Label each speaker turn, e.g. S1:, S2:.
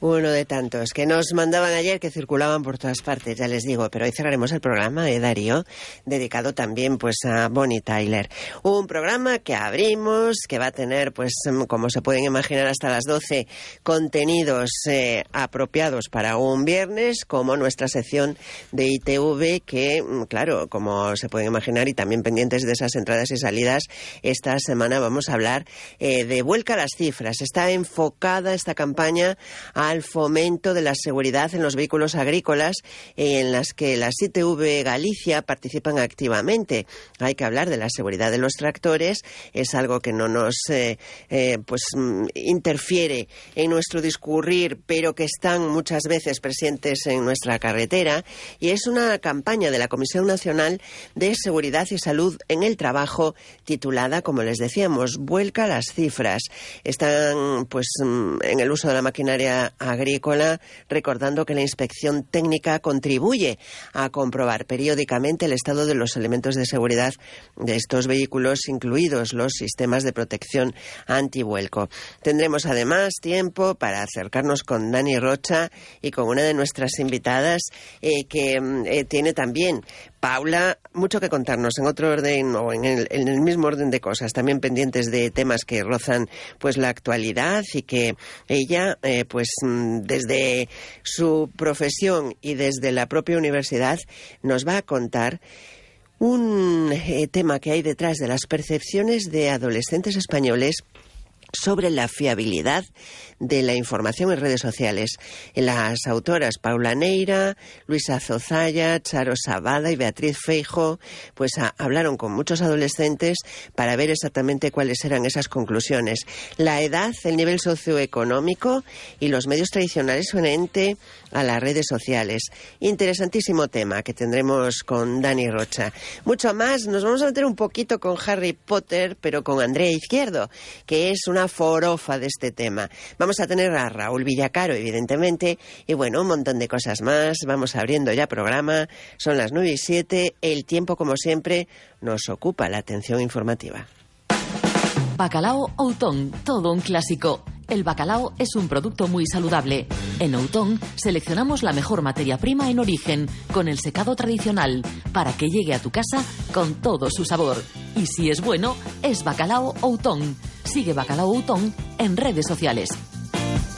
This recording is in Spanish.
S1: Uno de tantos que nos mandaban ayer, que circulaban por todas partes, ya les digo, pero hoy cerraremos el programa, Darío, dedicado también pues a Bonnie Tyler. Un programa que abrimos, que va a tener, pues como se pueden imaginar, hasta las 12 contenidos apropiados para un viernes, como nuestra sección de ITV, que, claro, como se pueden imaginar, y también pendientes de esas entradas y salidas, esta semana vamos a hablar de Vuelca a las Cifras. Está enfocada esta campaña al fomento de la seguridad en los vehículos agrícolas, en las que las ITV Galicia participan activamente. Hay que hablar de la seguridad de los tractores, es algo que no nos interfiere en nuestro discurrir, pero que están muchas veces presentes en nuestra carretera, y es una campaña de la Comisión Nacional de Seguridad y Salud en el Trabajo, titulada, como les decíamos, Vuelca a las Cifras. Están pues en el uso de la maquinaria agrícola, recordando que la inspección técnica contribuye a comprobar periódicamente el estado de los elementos de seguridad de estos vehículos, incluidos los sistemas de protección antivuelco. Tendremos además tiempo para acercarnos con Dani Rocha y con una de nuestras invitadas que tiene también, Paula, mucho que contarnos en otro orden o en el mismo orden de cosas, también pendientes de temas que rozan pues la actualidad, y que ella desde su profesión y desde la propia universidad nos va a contar un tema que hay detrás de las percepciones de adolescentes españoles sobre la fiabilidad de la información en redes sociales. Las autoras Paula Neira, Luisa Zozaya, Charo Sabada y Beatriz Feijo pues hablaron con muchos adolescentes para ver exactamente cuáles eran esas conclusiones. La edad, el nivel socioeconómico y los medios tradicionales frente a las redes sociales. Interesantísimo tema que tendremos con Dani Rocha. Mucho más, nos vamos a meter un poquito con Harry Potter, pero con Andrea Izquierdo, que es una forofa de este tema. Vamos a tener a Raúl Villacaro, evidentemente, y bueno, un montón de cosas más. Vamos abriendo ya programa, son las 9:07, el tiempo, como siempre, nos ocupa la atención informativa.
S2: Bacalao Outón, todo un clásico. El bacalao es un producto muy saludable. En Outón seleccionamos la mejor materia prima en origen, con el secado tradicional, para que llegue a tu casa con todo su sabor. Y si es bueno, es Bacalao Outón. Sigue Bacalao Outón en redes sociales.